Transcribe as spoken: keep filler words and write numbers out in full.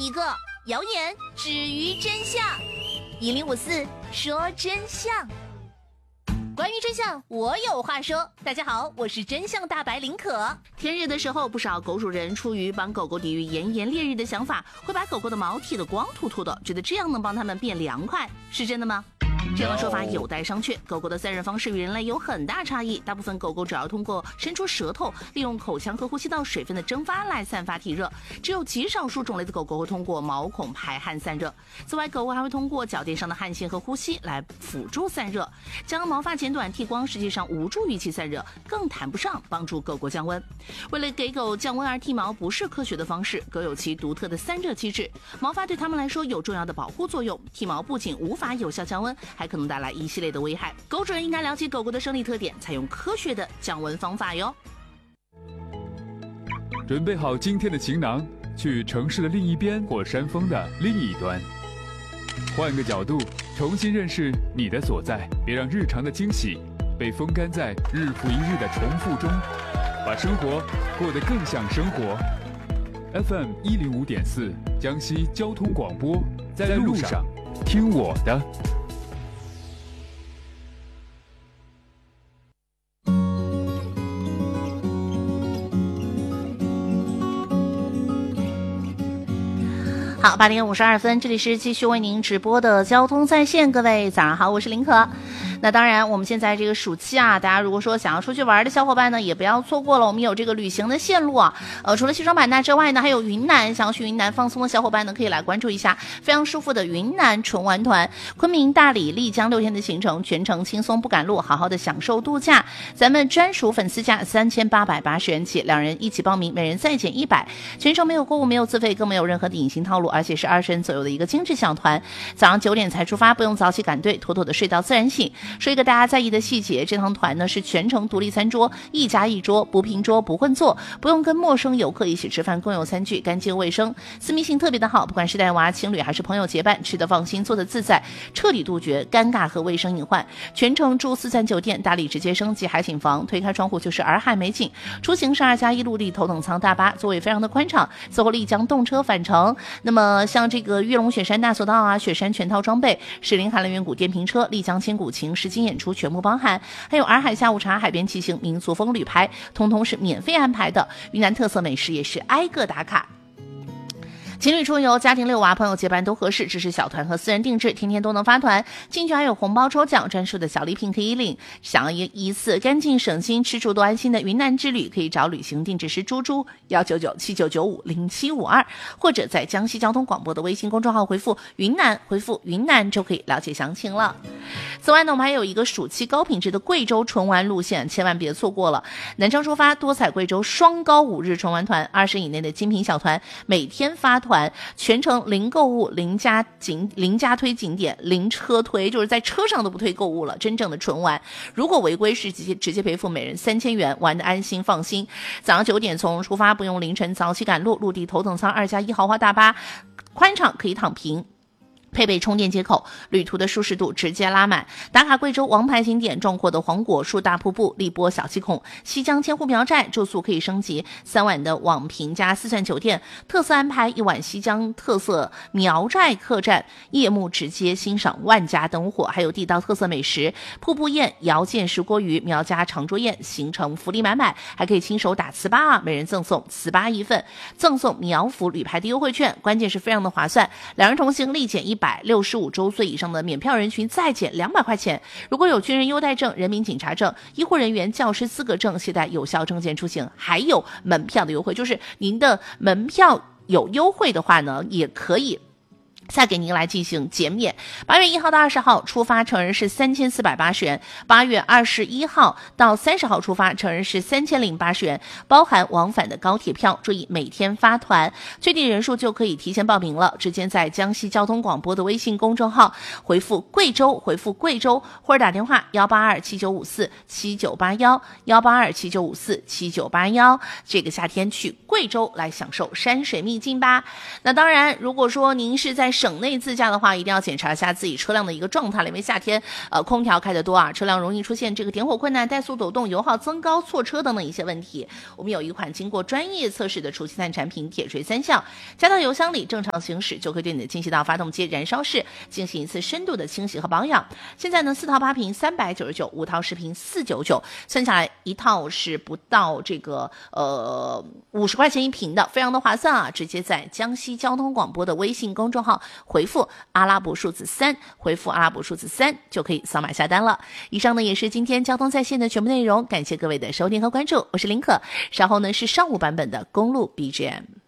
一个，谣言止于真相。一零五四说真相，关于真相，我有话说。大家好，我是真相大白林可。天热的时候，不少狗主人出于帮狗狗抵御炎炎烈日的想法，会把狗狗的毛剃得光秃秃的，觉得这样能帮它们变凉快，是真的吗？这样的说法有待商榷。狗狗的散热方式与人类有很大差异，大部分狗狗主要通过伸出舌头，利用口腔和呼吸道水分的蒸发来散发体热，只有极少数种类的狗狗会通过毛孔排汗散热。此外，狗狗还会通过脚垫上的汗腺和呼吸来辅助散热。将毛发剪短剃光实际上无助于其散热，更谈不上帮助狗狗降温。为了给狗降温而剃毛不是科学的方式，狗有其独特的散热机制，毛发对它们来说有重要的保护作用，剃毛不仅无法有效降温，还可能带来一系列的危害。狗主人应该了解狗狗的生理特点，采用科学的降温方法哟。 准备好今天的行囊，去城市的另一边或山峰的另一端，换个角度重新认识你的所在，别让日常的惊喜被风干在日复一日的重复中，把生活过得更像生活。 F M 一零五点四，江西交通广播，在路上听我的。 好，八点五十二分，这里是继续为您直播的交通在线，各位早上好，我是林可。那当然，我们现在这个暑期啊，大家如果说想要出去玩的小伙伴呢，也不要错过了，我们有这个旅行的线路啊。呃，除了西双版纳之外呢，还有云南，想要去云南放松的小伙伴呢，可以来关注一下非常舒服的云南纯玩团，昆明、大理、丽江六天的行程，全程轻松不赶路，好好的享受度假。咱们专属粉丝价三千八百八十元起，两人一起报名，每人再减一百，全程没有购物，没有自费，更没有任何的隐形套路，而且是二十人左右的一个精致小团。早上九点才出发，不用早起赶队，妥妥的睡到自然醒。说一个大家在意的细节，这趟团呢是全程独立餐桌，一家一桌，不拼桌不混坐，不用跟陌生游客一起吃饭，共有餐具，干净卫生，私密性特别的好，不管是带娃、情侣还是朋友结伴，吃得放心，坐得自在，彻底杜绝尴尬和卫生隐患。全程住四赞酒店，大理直接升级海景房，推开窗户就是洱海美景。出行是二加一陆地头等舱大巴，座位非常的宽敞，此后丽江动车返程。那么像这个玉龙雪山大索道啊，雪山全套装备，石林寒来远古电瓶车，丽江千古情实景演出全部包含，还有洱海下午茶、海边骑行、民族风旅拍，通通是免费安排的。云南特色美食也是挨个打卡。情侣出游、家庭遛娃、朋友结伴都合适，支持小团和私人定制，天天都能发团。进去还有红包抽奖，专属的小礼品可以领。想要一次干净省心、吃住都安心的云南之旅，可以找旅行定制师猪猪幺九九七九九五零七五二，或者在江西交通广播的微信公众号回复云南，回复云南就可以了解详情了。此外呢，我们还有一个暑期高品质的贵州纯玩路线，千万别错过了。南昌出发，多彩贵州双高五日纯玩团，二十以内的精品小团，每天发团。全程零购物、零加景、零加推景点、零车推，就是在车上都不推购物了，真正的纯玩。如果违规是直接直接赔付每人三千元，玩的安心放心。早上九点从容出发，不用凌晨早起赶路，陆地头等舱二加一豪华大巴，宽敞可以躺平。配备充电接口，旅途的舒适度直接拉满。打卡贵州王牌景点，壮阔的黄果树大瀑布、荔波小七孔、西江千户苗寨，住宿可以升级三晚的网评加四钻酒店，特色安排一晚西江特色苗寨客栈，夜幕直接欣赏万家灯火，还有地道特色美食，瀑布宴、瑶见石锅鱼、苗家长桌宴，行程福利满满，还可以亲手打糍粑啊，每人赠送糍粑一份，赠送苗府旅拍的优惠券，关键是非常的划算，两人同行立减一百，六十五周岁以上的免票人群再减两百块钱。如果有军人优待证、人民警察证、医护人员教师资格证，携带有效证件出行，还有门票的优惠，就是您的门票有优惠的话呢，也可以再给您来进行减免。八月一号到二十号出发，成人是三千四百八十元；八月二十一号到三十号出发，成人是三千零八十元，包含往返的高铁票。注意每天发团，最低人数就可以提前报名了。直接在江西交通广播的微信公众号回复贵州，回复贵州，或者打电话幺八二七九五四七九八幺幺八二七九五四七九八幺。这个夏天去贵州来享受山水秘境吧。那当然，如果说您是在省内自驾的话，一定要检查一下自己车辆的一个状态了，因为夏天呃空调开得多啊，车辆容易出现这个点火困难、怠速抖动、油耗增高、错车等等一些问题。我们有一款经过专业测试的除气碳产品铁锤三效，加到油箱里正常行驶就可以对你的进气道、发动机、燃烧室进行一次深度的清洗和保养。现在呢，四套八瓶三百九十九，五套十瓶四百九十九，算下来一套是不到这个呃五十块钱一瓶的，非常的划算啊！直接在江西交通广播的微信公众号回复阿拉伯数字三，回复阿拉伯数字三就可以扫码下单了。以上呢也是今天交通在线的全部内容，感谢各位的收听和关注，我是林可。稍后呢是上午版本的公路 B G M。